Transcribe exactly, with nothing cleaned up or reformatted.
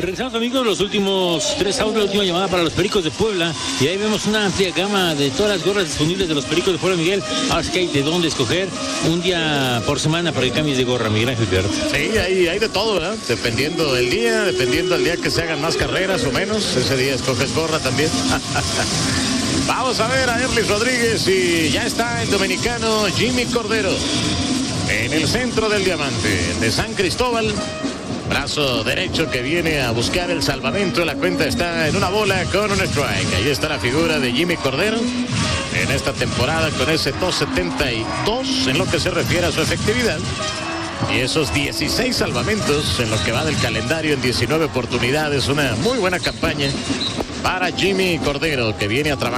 Regresamos, amigos, los últimos tres audios, la última llamada para los Pericos de Puebla. Y ahí vemos una amplia gama de todas las gorras disponibles de los Pericos de Puebla, Miguel. Ahora es que hay de dónde escoger un día por semana para que cambies de gorra, Miguel Ángel Pierre. Sí, hay, hay de todo, ¿verdad? Dependiendo del día, dependiendo del día que se hagan más carreras o menos. Ese día escoges gorra también. Vamos a ver a Erlis Rodríguez y ya está el dominicano Jimmy Cordero en el centro del diamante de San Cristóbal. Brazo derecho que viene a buscar el salvamento. La cuenta está en una bola con un strike. Ahí está la figura de Jimmy Cordero en esta temporada con ese dos setenta y dos en lo que se refiere a su efectividad. Y esos dieciséis salvamentos en lo que va del calendario en diecinueve oportunidades. Una muy buena campaña para Jimmy Cordero, que viene a trabajar.